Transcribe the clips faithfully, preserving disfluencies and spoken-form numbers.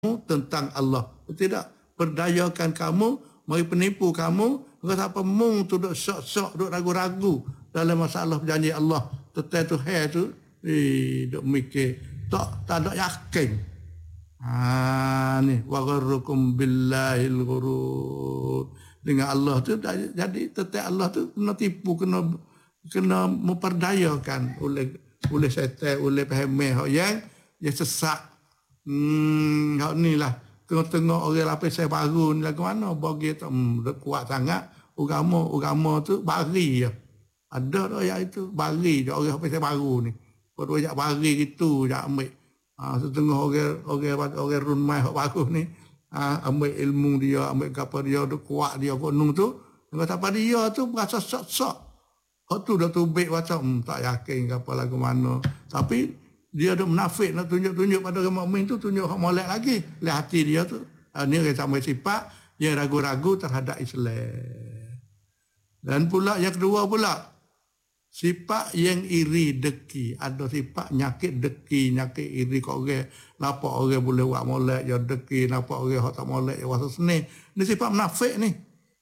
tentang Allah. Tidak berdayakan kamu, mari penipu kamu, engkau siapa mung tu duk sok-sok, duk ragu-ragu dalam masalah janji Allah. Tetai tu hai tu, eh, duk mikir, tak, tak ada yakin. Ha ni, wa gharrukum billahil ghurur. Dengan Allah tu jadi tetai Allah tu kena tipu, kena kena memperdayakan oleh oleh syaitan, oleh paham yang yang sesat. Hmm, hak ni lah tengok-tengok orang lapis saya baru ni lagu mana bagi tak hmm, kuat sangat agama agama tu bari je. Ada dah ayat itu bari je orang lapis saya baru ni. Kalau ajak bari gitu jak ambil. Ha, setengah orang orang orang runmai hak baru ni ha, ambil ilmu dia, ambil apa dia, duk kuat dia gunung tu. Dengan siapa dia tu berasa sok-sok. Hak tu dah tubik macam hmm, tak yakin apa lagu mana. Tapi dia ada munafik nak tunjuk-tunjuk pada orang mukmin tu, tunjuk hak molek lagi. Lihat hati dia tu. Ini orang sampai sifat yang ragu-ragu terhadap Islam. Dan pula yang kedua pula, sifat yang iri deki. Ada sifat nyakit deki, nyakit iri kau orang. Nampak orang boleh buat molek, dia deki. Nampak orang hak tak molek, dia wasa seni. Ini sifat munafik ni.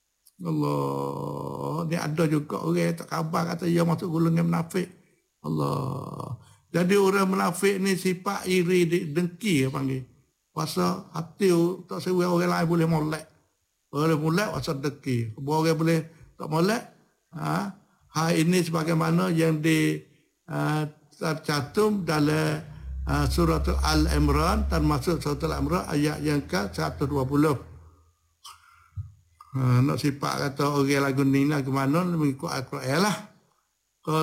Allah. Ni ada juga orang tak khabar kata dia masuk golongan munafik. Allah. Jadi orang munafik ni sifat iri dengki dia panggil. Pasal hati tak sewa orang lain boleh molek. Orang molek pasal dengki. Orang boleh tak molek. Ha? Hal ini sebagaimana yang di uh, tercantum dalam uh, surah Al-Imran, termasuk surah Al-Imran ayat yang ke seratus dua puluh. Uh, nak sifat kata orang lagu ni lah ke mana mengikut Al-Quran lah.